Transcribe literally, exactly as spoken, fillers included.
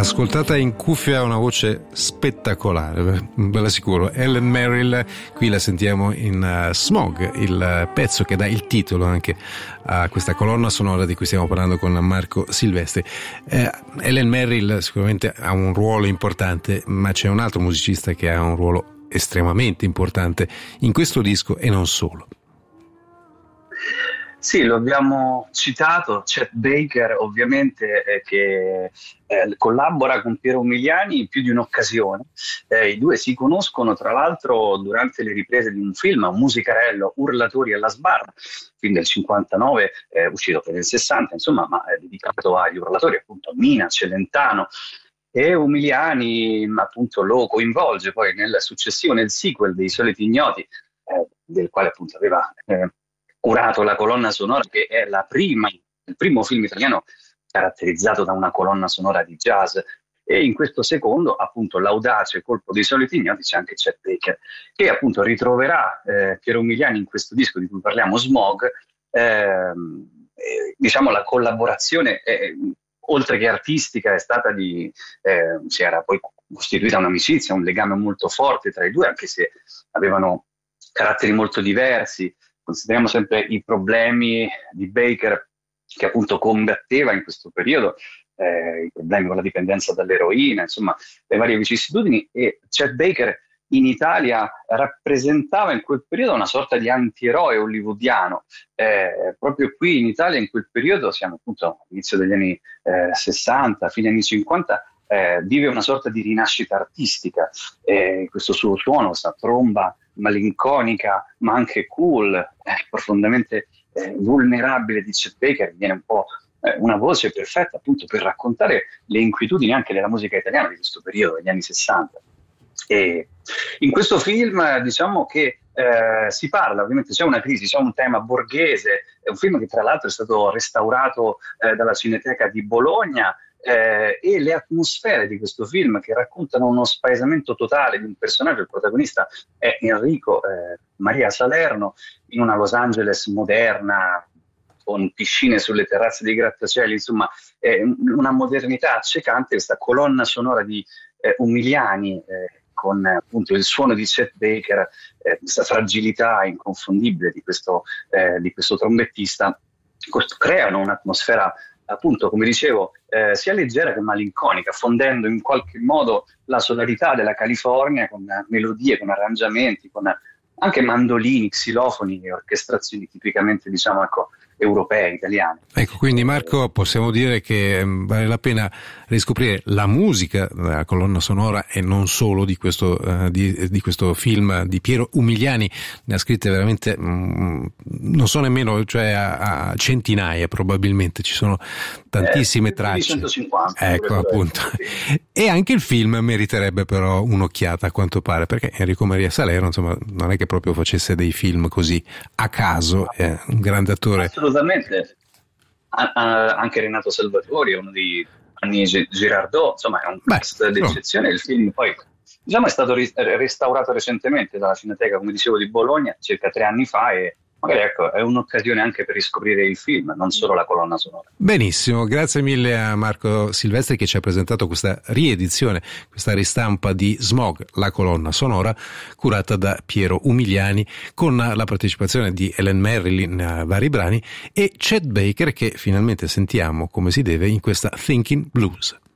Ascoltata in cuffia una voce spettacolare, ve l'assicuro. Helen Merrill, qui la sentiamo in uh, Smog, il pezzo che dà il titolo anche a questa colonna sonora di cui stiamo parlando con Marco Silvestri. Eh, Helen Merrill sicuramente ha un ruolo importante, ma c'è un altro musicista che ha un ruolo estremamente importante in questo disco e non solo. Sì, lo abbiamo citato, Chet Baker ovviamente eh, che eh, collabora con Piero Umiliani in più di un'occasione. Eh, I due si conoscono tra l'altro durante le riprese di un film, un musicarello, Urlatori alla sbarra, film del cinquantanove, eh, uscito per il sessanta, insomma, ma è dedicato agli urlatori, appunto Mina, Celentano. E Umiliani appunto lo coinvolge poi nel successivo, nel sequel dei Soliti Ignoti, eh, del quale appunto aveva... Eh, curato la colonna sonora, che è la prima, il primo film italiano caratterizzato da una colonna sonora di jazz, e in questo secondo, appunto, l'audace colpo dei Soliti Ignoti, c'è anche Chet Baker, che appunto ritroverà eh, Piero Umiliani in questo disco di cui parliamo, Smog. ehm, eh, diciamo la collaborazione, eh, oltre che artistica, è stata di, eh, si era poi costituita un'amicizia, un legame molto forte tra i due, anche se avevano caratteri molto diversi. Consideriamo sempre i problemi di Baker, che appunto combatteva in questo periodo, eh, i problemi con la dipendenza dall'eroina, insomma, le varie vicissitudini, e Chet Baker in Italia rappresentava in quel periodo una sorta di antieroe hollywoodiano. Eh, proprio qui in Italia in quel periodo, siamo appunto all'inizio degli anni eh, sessanta, fine anni cinquanta, eh, vive una sorta di rinascita artistica. Eh, questo suo suono, questa tromba malinconica ma anche cool, eh, profondamente eh, vulnerabile di Chet Baker, viene un po' eh, una voce perfetta appunto per raccontare le inquietudini anche della musica italiana di questo periodo, degli anni sessanta. E in questo film diciamo che eh, si parla, ovviamente c'è una crisi, c'è un tema borghese, è un film che tra l'altro è stato restaurato eh, dalla Cineteca di Bologna. Eh, e le atmosfere di questo film, che raccontano uno spaesamento totale di un personaggio, il protagonista è Enrico eh, Maria Salerno, in una Los Angeles moderna, con piscine sulle terrazze dei grattacieli, insomma è una modernità accecante. Questa colonna sonora di eh, Umiliani, eh, con appunto il suono di Chet Baker, eh, questa fragilità inconfondibile di questo, eh, di questo trombettista, questo, creano un'atmosfera appunto, come dicevo, eh, sia leggera che malinconica, fondendo in qualche modo la sonorità della California con melodie, con arrangiamenti, con anche mandolini, xilofoni e orchestrazioni tipicamente, diciamo, ecco, europee, italiane. Ecco, quindi Marco, possiamo dire che vale la pena riscoprire la musica, la colonna sonora, e non solo di questo, uh, di, di questo film di Piero Umiliani. Ne ha scritte veramente, mm, non so nemmeno, cioè a, a centinaia probabilmente, ci sono tantissime eh, tracce. centocinquanta, ecco, appunto. Sì. E anche il film meriterebbe però un'occhiata, a quanto pare, perché Enrico Maria Salerno, insomma, non è che proprio facesse dei film così a caso, è un grande attore. Assolutamente. A- a- anche Renato Salvatori è uno di Annie Girardot, insomma è un cast d'eccezione. Il film poi, diciamo, è stato ri- restaurato recentemente dalla Cineteca, come dicevo, di Bologna, circa tre anni fa, e magari, ecco, è un'occasione anche per riscoprire il film, non solo la colonna sonora. Benissimo, grazie mille a Marco Silvestri che ci ha presentato questa riedizione, questa ristampa di Smog, la colonna sonora, curata da Piero Umiliani, con la partecipazione di Helen Merrill in vari brani e Chet Baker, che finalmente sentiamo come si deve in questa Thinking Blues.